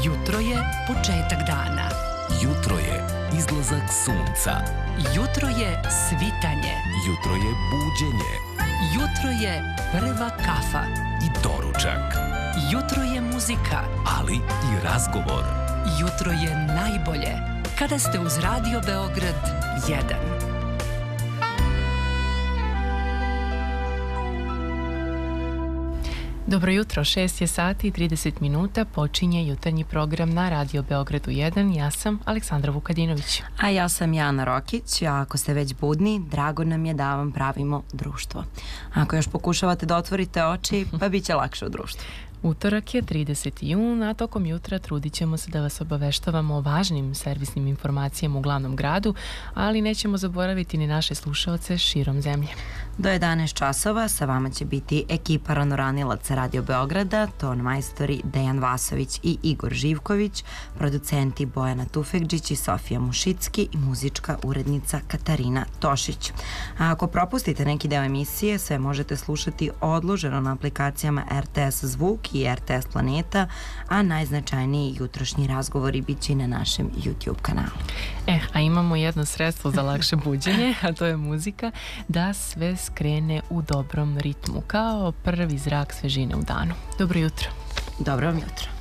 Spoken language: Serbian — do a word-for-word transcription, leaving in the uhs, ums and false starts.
Jutro je početak dana. Jutro je izlazak sunca. Jutro je svitanje. Jutro je buđenje. Jutro je prva kafa. I doručak. Jutro je muzika. Ali i razgovor. Jutro je najbolje kada ste uz Radio Beograd jedan. Dobro jutro, šest je sati i trideset minuta, počinje jutarnji program na Radio Beogradu jedan. Ja sam Aleksandra Vukadinović. A ja sam Jana Rokić, a ako ste već budni, drago nam je da vam pravimo društvo. Ako još pokušavate da otvorite oči, pa bit će lakše u društvu. Utorak je trideseti jun, a tokom jutra trudit ćemo se da vas obaveštavamo o važnim servisnim informacijama u glavnom gradu, ali nećemo zaboraviti ni naše slušaoce širom zemlje. Do jedanaest časova sa vama će biti ekipa ranoranilaca Radio Beograda, ton majstori Dejan Vasović i Igor Živković, producenti Bojana Tufekđić i Sofija Mušicki i muzička urednica Katarina Tošić. A ako propustite neki deo emisije, sve možete slušati odloženo na aplikacijama R T S Zvuk i R T S Planeta, a najznačajniji jutrošnji razgovori bit će i na našem YouTube kanalu. Eh, a imamo jedno sredstvo za lakše buđenje, a to je muzika, da sve skrene u dobrom ritmu, kao prvi zrak svežine u danu. Dobro jutro. Dobro vam jutro.